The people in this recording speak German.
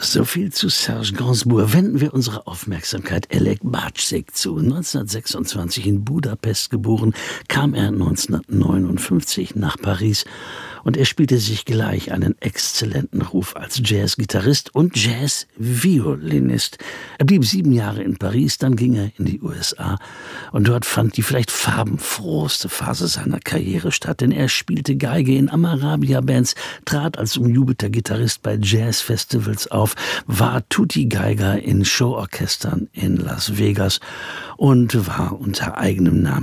So viel zu Serge Gainsbourg. Wenden wir unsere Aufmerksamkeit Elek Bacik zu. 1926 in Budapest geboren, kam er 1959 nach Paris und er spielte sich gleich einen exzellenten Ruf als Jazzgitarrist und Jazzviolinist. Er blieb 7 Jahre in Paris, dann ging er in die USA und dort fand die vielleicht farbenfrohste Phase seiner Karriere statt, denn er spielte Geige in Amarabia-Bands, trat als umjubelter Gitarrist bei Jazzfestivals auf, war Tutti-Geiger in Showorchestern in Las Vegas und war unter eigenem Namen